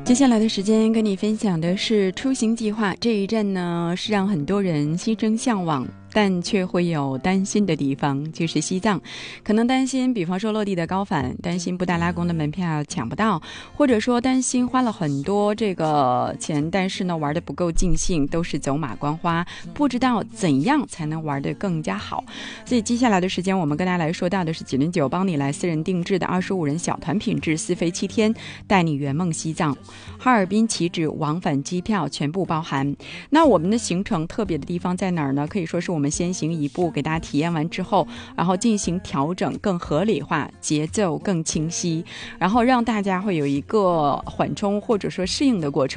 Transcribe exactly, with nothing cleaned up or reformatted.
接下来的时间跟你分享的是出行计划，这一站呢是让很多人心生向往，但却会有担心的地方，就是西藏。可能担心比方说落地的高反，担心布达拉宫的门票抢不到，或者说担心花了很多这个钱，但是呢玩得不够尽兴，都是走马观花，不知道怎样才能玩得更加好。所以接下来的时间我们跟大家来说到的是九零九帮你来私人定制的二十五人小团品质私飞七天，带你圆梦西藏，哈尔滨起止往返机票全部包含。那我们的行程特别的地方在哪儿呢？可以说是我们先行一步，给大家体验完之后，然后进行调整，更合理化，节奏更清晰，然后让大家会有一个缓冲或者说适应的过程。